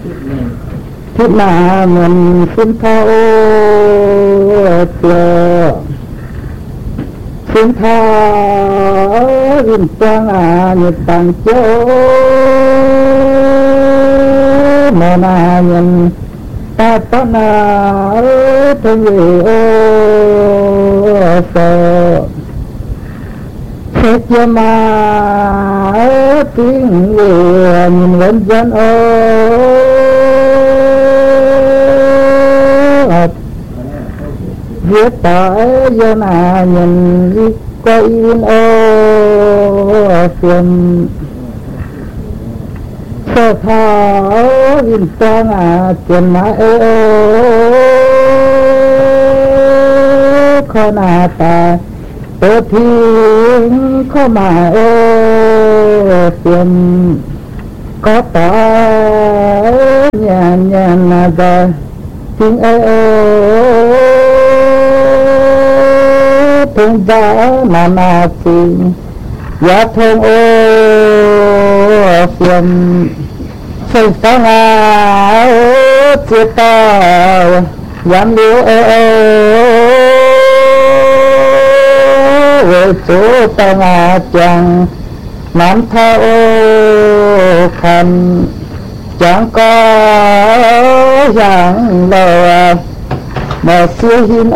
thiết là mình xin thao xin thao in trang nhật tăng châu mà na nhân ta na thương yêu sợ thế mà tiếng người nhìn lên dân viết tại dân nhìn có in phiền sơ thảo in trang tiền mãi khó nà ta tôi thiên khó mà phiền có tỏ nhà là giờ tiếng thương giá mà xin giá thương phiền xây sáng chia tao dám liếu về chỗ ta chẳng nắm theo khăn chẳng có dạng lời mà xưa hin